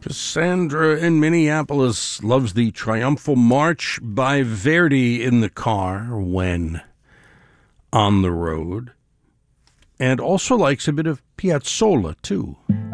Cassandra in Minneapolis loves the Triumphal March by Verdi in the car when on the road, and also likes a bit of Piazzolla, too.